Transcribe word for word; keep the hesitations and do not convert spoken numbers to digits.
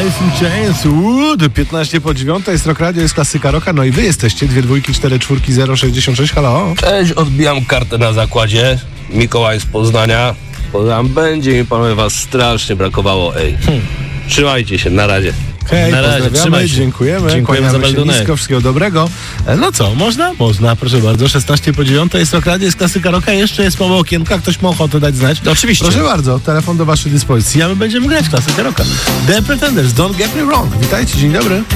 Alice in Chains. Uuu, piętnaście po dziewiątej jest Rock Radio, jest klasyka rocka. No i wy jesteście. Dwie dwójki, cztery czwórki, zero sześćdziesiąt sześć. Halo. Cześć, odbijam kartę na zakładzie. Mikołaj z Poznania. Poznam, będzie mi panowie was strasznie brakowało, ej. Hmm. Trzymajcie się, na razie. Hej, Na razie, pozdrawiamy, trzymaj się. dziękujemy. Dziękujemy za Kłaniamy się meldunek. nisko, wszystkiego dobrego. E, No co, można? Można, proszę bardzo. szesnaście po dziewiątej jest Rock Radio, jest klasyka rocka. Jeszcze jest mało okienka, ktoś ma ochotę dać znać. No, oczywiście. Proszę bardzo, telefon do waszej dyspozycji, a my będziemy grać klasykę rocka. The Pretenders, Don't Get Me Wrong. Witajcie, dzień dobry.